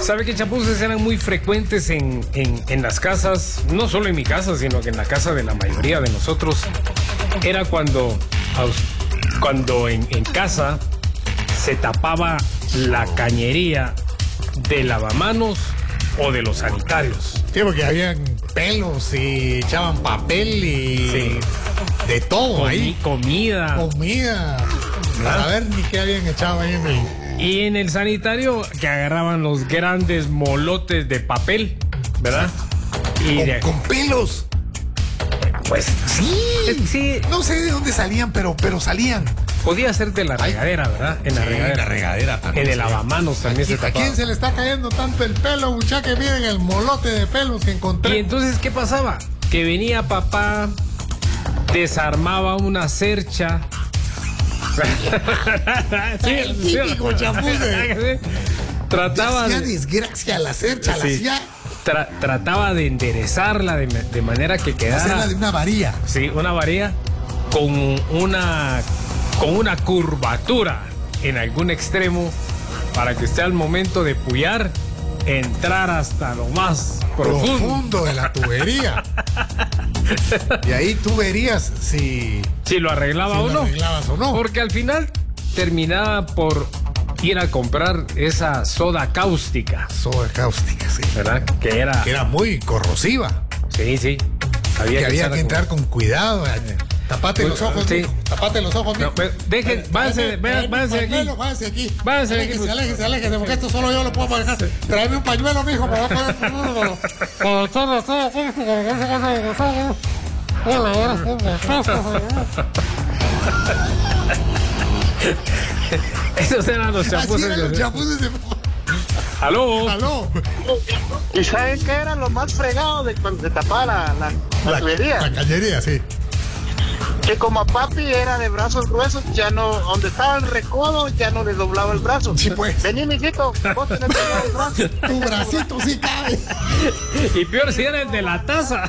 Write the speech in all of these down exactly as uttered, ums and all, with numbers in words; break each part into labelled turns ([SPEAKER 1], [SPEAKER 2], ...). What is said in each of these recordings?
[SPEAKER 1] ¿Sabe que chapuzes eran muy frecuentes en, en, en las casas? No solo en mi casa, sino que en la casa de la mayoría de nosotros. Era cuando, cuando en, en casa se tapaba la cañería de lavamanos o de los sanitarios.
[SPEAKER 2] Sí, porque habían pelos y echaban papel y
[SPEAKER 1] Sí.
[SPEAKER 2] de todo
[SPEAKER 1] Comi-
[SPEAKER 2] ahí.
[SPEAKER 1] Comida.
[SPEAKER 2] Comida. A ver ni qué habían echado ahí en el...
[SPEAKER 1] Y en el sanitario que agarraban los grandes molotes de papel, ¿verdad? Y
[SPEAKER 2] Con,
[SPEAKER 1] de,
[SPEAKER 2] con pelos.
[SPEAKER 1] pues
[SPEAKER 2] Sí.
[SPEAKER 1] sí,
[SPEAKER 2] No sé de dónde salían, pero, pero salían.
[SPEAKER 1] podía ser de la regadera, ¿verdad? En la
[SPEAKER 2] Sí,
[SPEAKER 1] regadera.
[SPEAKER 2] en la regadera también,
[SPEAKER 1] En el
[SPEAKER 2] sí.
[SPEAKER 1] lavamanos también se
[SPEAKER 2] ¿A
[SPEAKER 1] tapaba.
[SPEAKER 2] quién se le está cayendo tanto el pelo, muchacha? Miren el molote de pelos que
[SPEAKER 1] Y
[SPEAKER 2] encontré.
[SPEAKER 1] entonces, ¿qué pasaba? Que venía papá, desarmaba una cercha. Sí,
[SPEAKER 2] El típico chapuce.
[SPEAKER 1] Trataba
[SPEAKER 2] Hacía
[SPEAKER 1] de,
[SPEAKER 2] desgracia a la cercha, la
[SPEAKER 1] Sí.
[SPEAKER 2] hacía
[SPEAKER 1] tra- trataba de enderezarla de, de manera que quedara,
[SPEAKER 2] hacerla de una varilla.
[SPEAKER 1] sí, una varilla con una con una curvatura en algún extremo para que usted al momento de puyar entrar hasta lo más profundo.
[SPEAKER 2] Profundo de la tubería. Y ahí tú verías si,
[SPEAKER 1] Si lo arreglaba
[SPEAKER 2] si
[SPEAKER 1] o
[SPEAKER 2] lo
[SPEAKER 1] no.
[SPEAKER 2] arreglabas o no.
[SPEAKER 1] Porque al final terminaba por ir a comprar esa soda cáustica,
[SPEAKER 2] Soda cáustica, sí.
[SPEAKER 1] ¿verdad? Que era.
[SPEAKER 2] Que era muy corrosiva.
[SPEAKER 1] Sí, sí. Había
[SPEAKER 2] Que había
[SPEAKER 1] echarla
[SPEAKER 2] que
[SPEAKER 1] con-
[SPEAKER 2] entrar con cuidado. Tapate
[SPEAKER 1] Pues,
[SPEAKER 2] los ojos,
[SPEAKER 1] sí.
[SPEAKER 2] mijo. Tapate los ojos,
[SPEAKER 1] No,
[SPEAKER 2] mijo.
[SPEAKER 1] pero dejen, váyanse,
[SPEAKER 2] Tráeme-
[SPEAKER 1] váyanse
[SPEAKER 2] tráeme un
[SPEAKER 1] aquí.
[SPEAKER 2] pañuelo, Váyanse aquí.
[SPEAKER 1] Váyanse aquí,
[SPEAKER 2] Aléjense,
[SPEAKER 1] pues.
[SPEAKER 2] aléjense, aléjense, porque esto solo yo lo puedo manejar. Tráeme un pañuelo, mijo, para poder ponerlo. Para echarle así, así, así, así, así. Hola, ahora sí me pasa,
[SPEAKER 1] Esos eran los
[SPEAKER 2] Así
[SPEAKER 1] chapuces.
[SPEAKER 2] eran los
[SPEAKER 1] de-
[SPEAKER 2] chapuces de...
[SPEAKER 1] Aló.
[SPEAKER 2] Aló.
[SPEAKER 3] ¿Y saben qué era lo más fregado de cuando se tapaba la, la, la
[SPEAKER 2] La,
[SPEAKER 3] tubería?
[SPEAKER 2] la cañería, sí.
[SPEAKER 3] Que como papi era de brazos gruesos, ya no, donde estaba el recodo, ya no le doblaba el brazo.
[SPEAKER 2] Sí, pues.
[SPEAKER 3] Vení, mijito, vos tenés que doblar el brazo.
[SPEAKER 2] Tu bracito sí cabe.
[SPEAKER 1] Y peor si era el de la taza.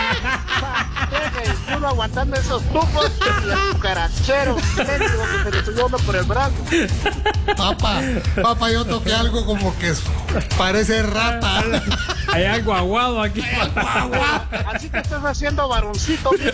[SPEAKER 3] Y uno aguantando esos tubos y el cucarachero mendigo que se le subió uno por el brazo.
[SPEAKER 2] Papá, papá, yo toqué algo como que parece rata.
[SPEAKER 1] Hay algo aguado aquí.
[SPEAKER 3] Así que estás haciendo varoncito, mijo.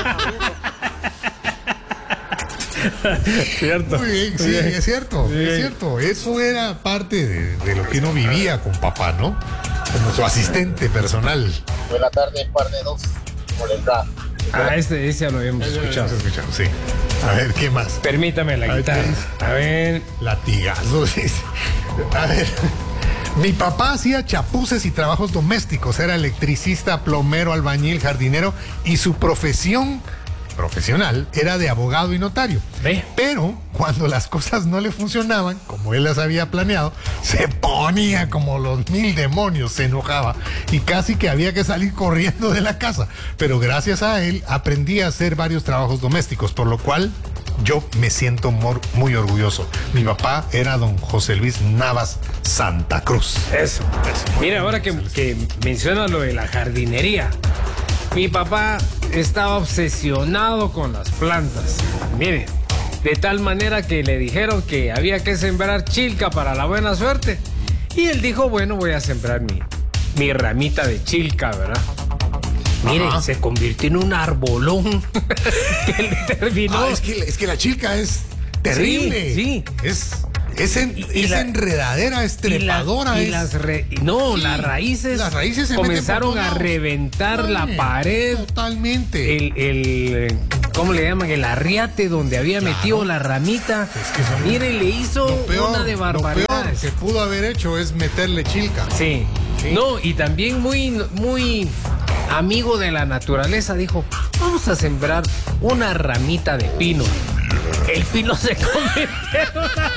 [SPEAKER 1] Cierto.
[SPEAKER 2] Muy bien, sí,
[SPEAKER 1] bien.
[SPEAKER 2] es cierto,
[SPEAKER 1] Bien.
[SPEAKER 2] es cierto. Eso era parte de, de lo que uno vivía con papá, ¿no? Como su asistente personal.
[SPEAKER 3] Buena tarde, par de dos. Por el gas.
[SPEAKER 1] Ah, este, ese ya lo habíamos escuchado.
[SPEAKER 2] Hemos escuchado, sí. A ver, ¿qué más?
[SPEAKER 1] Permítame la
[SPEAKER 2] A ver,
[SPEAKER 1] guitarra.
[SPEAKER 2] ¿qué dice?
[SPEAKER 1] A ver.
[SPEAKER 2] Latigazos. dice. A ver. Mi papá hacía chapuces y trabajos domésticos. Era electricista, plomero, albañil, jardinero y su profesión profesional era de abogado y notario.
[SPEAKER 1] Ve.
[SPEAKER 2] Pero cuando las cosas no le funcionaban, como él las había planeado, se ponía como los mil demonios, se enojaba y casi que había que salir corriendo de la casa. Pero gracias a él aprendí a hacer varios trabajos domésticos, por lo cual yo me siento mor- muy orgulloso. Mi papá era don José Luis Navas Santa Cruz.
[SPEAKER 1] Eso. Mira, ahora que, que menciona lo de la jardinería. Mi papá estaba obsesionado con las plantas. Mire, de tal manera que le dijeron que había que sembrar chilca para la buena suerte. Y él dijo, bueno, voy a sembrar mi, mi ramita de chilca, ¿verdad? Mire,
[SPEAKER 2] Ajá.
[SPEAKER 1] se convirtió en un arbolón que le terminó.
[SPEAKER 2] Ah, es que, es que la chica es terrible.
[SPEAKER 1] Sí, sí.
[SPEAKER 2] Es, es, en-
[SPEAKER 1] Y- y
[SPEAKER 2] es
[SPEAKER 1] la-
[SPEAKER 2] enredadera, es
[SPEAKER 1] Y la-
[SPEAKER 2] trepadora.
[SPEAKER 1] y
[SPEAKER 2] es-
[SPEAKER 1] las re- no,
[SPEAKER 2] Sí,
[SPEAKER 1] las raíces,
[SPEAKER 2] las raíces se meten
[SPEAKER 1] comenzaron
[SPEAKER 2] por todos
[SPEAKER 1] a
[SPEAKER 2] lados.
[SPEAKER 1] reventar la
[SPEAKER 2] Ay,
[SPEAKER 1] pared.
[SPEAKER 2] Totalmente.
[SPEAKER 1] El, el, ¿cómo le llaman? El arriate donde había
[SPEAKER 2] Claro.
[SPEAKER 1] metido la ramita.
[SPEAKER 2] Es que son-
[SPEAKER 1] Mire, le hizo
[SPEAKER 2] Lo peor,
[SPEAKER 1] una de
[SPEAKER 2] lo peor
[SPEAKER 1] barbaridades.
[SPEAKER 2] que pudo haber hecho es meterle chilca.
[SPEAKER 1] Sí.
[SPEAKER 2] Sí.
[SPEAKER 1] No, y también muy, muy amigo de la naturaleza, dijo, vamos a sembrar una ramita de pino. El pino se convirtió en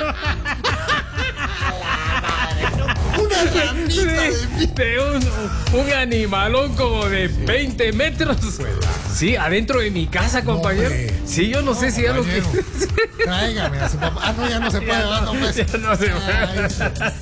[SPEAKER 2] Una ramita de
[SPEAKER 1] de, de un, un animalón como de veinte metros. Sí, adentro de mi casa, compañero.
[SPEAKER 2] hombre.
[SPEAKER 1] Sí, yo no, sé si ya lo que...
[SPEAKER 2] Compañero, tráigame a su papá. Ah, no, ya no se puede.
[SPEAKER 1] Ya
[SPEAKER 2] ah,
[SPEAKER 1] no,
[SPEAKER 2] no, pues.
[SPEAKER 1] ya no se puede.
[SPEAKER 2] Ay,